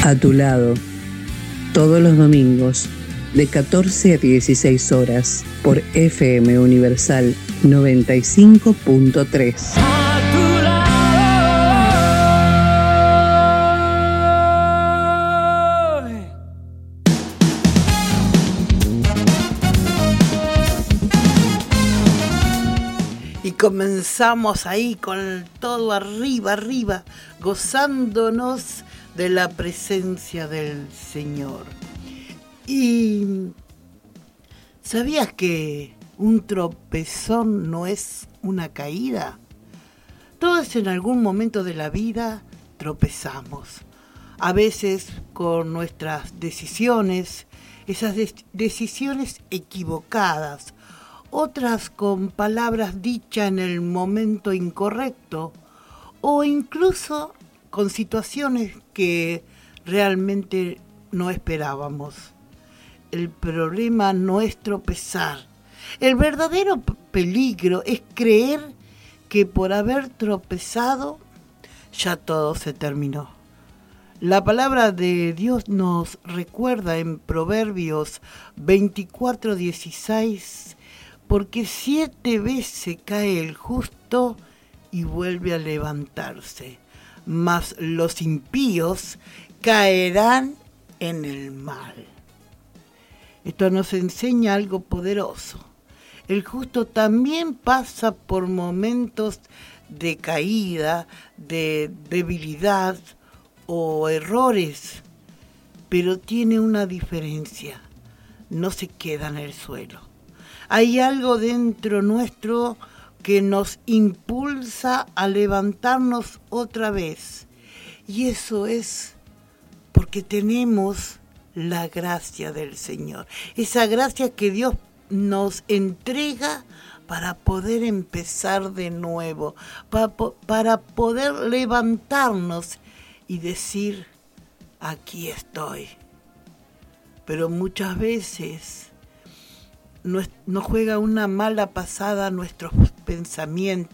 A tu lado, todos los domingos, de 14 a 16 horas, por FM Universal 95.3. Y comenzamos ahí con todo arriba, gozándonos de la presencia del Señor. ¿Y sabías que un tropezón no es una caída? Todos en algún momento de la vida tropezamos. A veces con nuestras decisiones, esas decisiones equivocadas. Otras con palabras dichas en el momento incorrecto, o incluso con situaciones que realmente no esperábamos. El problema no es tropezar. El verdadero peligro es creer que por haber tropezado ya todo se terminó. La palabra de Dios nos recuerda en Proverbios 24:16, porque 7 veces cae el justo y vuelve a levantarse, mas los impíos caerán en el mal. Esto nos enseña algo poderoso. El justo también pasa por momentos de caída, de debilidad o errores, pero tiene una diferencia: no se queda en el suelo. Hay algo dentro nuestro que nos impulsa a levantarnos otra vez. Y eso es porque tenemos la gracia del Señor. Esa gracia que Dios nos entrega para poder empezar de nuevo, para poder levantarnos y decir: aquí estoy. Pero muchas veces nos juega una mala pasada nuestros pensamientos,